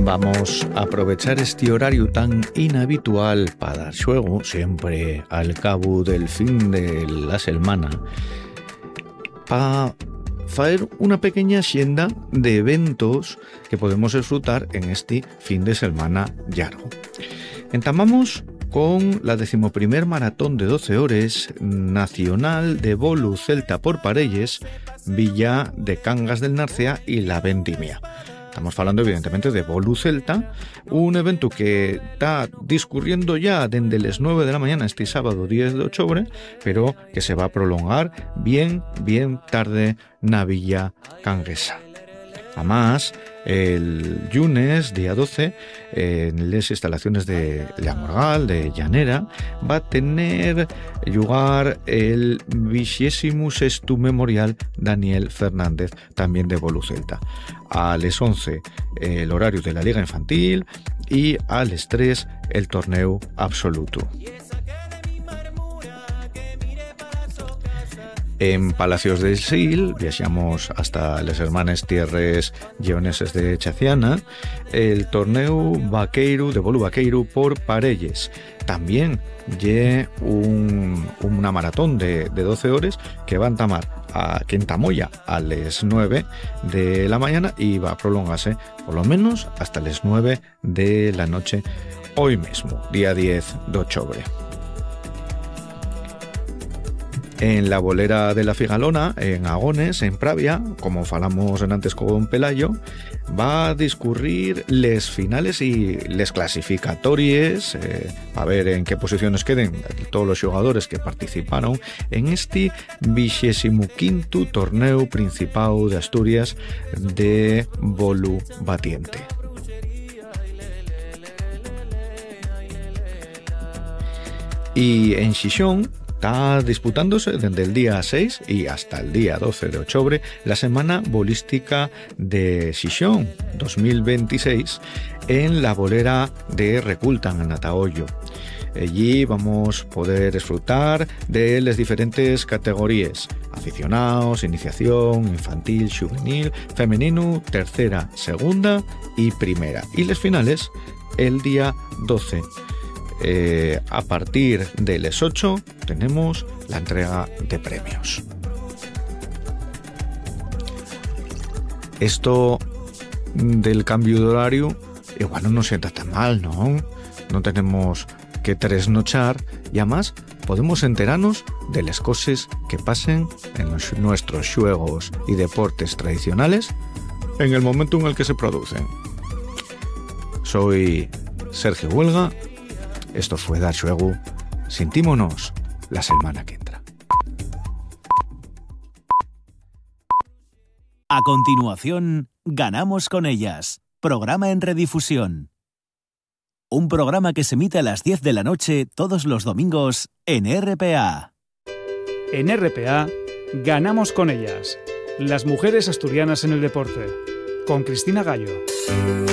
Vamos a aprovechar este horario tan inhabitual para dar xuego, siempre al cabo del fin de la semana, para hacer una pequeña xenda de eventos que podemos disfrutar en este fin de semana llargo. Entamamos con la 11ª maratón de 12 horas nacional de bolu celta por parelles, Villa de Cangas del Narcea y la Vendimia. Estamos hablando evidentemente de bolu celta, un evento que está discurriendo ya desde las 9 de la mañana este sábado 10 de octubre, pero que se va a prolongar bien tarde na Villa Canguesa. Además, el lunes, día 12, en las instalaciones de La Morgal, de Llanera, va a tener lugar el 26º Memorial Daniel Fernández, también de bolu celta. A las 11, el horario de la Liga Infantil, y a las 3, el torneo absoluto. En Palacios del Sil viajamos hasta las hermanas tierras lleoneses de Chaciana, el torneo vaqueiro de bolu vaqueiro por parelles. También lle una maratón de 12 horas que va a entamar que entamoya a las 9 de la mañana y va a prolongarse por lo menos hasta las 9 de la noche hoy mismo, día 10 de octubre. En la bolera de la Figalona, en Agones, en Pravia, como falamos antes con Pelayo, va a discurrir les finales y les clasificatorias, a ver en qué posiciones queden todos los jugadores que participaron en este 25º torneo Principado de Asturias de bolu batiente. Y en Xixón está disputándose desde el día 6 y hasta el día 12 de octubre la Semana Bolística de Xixón 2026 en la bolera de Recultan, en Atahoyo. Allí vamos a poder disfrutar de las diferentes categorías: aficionados, iniciación, infantil, juvenil, femenino, tercera, segunda y primera. Y las finales el día 12. A partir de las 8 tenemos la entrega de premios. Esto del cambio de horario igual no nos sienta tan mal, ¿no? No tenemos que trasnochar y además podemos enterarnos de las cosas que pasen en nuestros juegos y deportes tradicionales en el momento en el que se producen. Soy Sergio Huelga. Esto fue Dar Xuegu. Sintímonos la semana que entra. A continuación, Ganamos con ellas, programa en redifusión. Un programa que se emite a las 10 de la noche todos los domingos en RPA. En RPA, Ganamos con ellas, las mujeres asturianas en el deporte, con Cristina Gallo.